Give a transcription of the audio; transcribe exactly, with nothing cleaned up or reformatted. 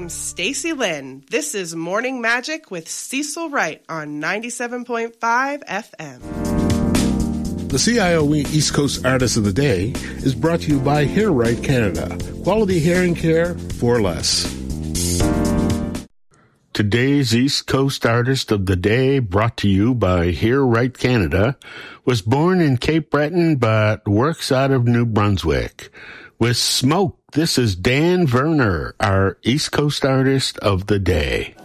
I'm Stacy Lynn. This is Morning Magic with Cecil Wright on ninety-seven point five F M. The C I O E East Coast Artist of the Day is brought to you by Hair Right Canada. Quality hearing care for less. Today's East Coast Artist of the Day, brought to you by Hair Right Canada, was born in Cape Breton but works out of New Brunswick. With Smoke, this is Dan Verner, our East Coast Artist of the Day.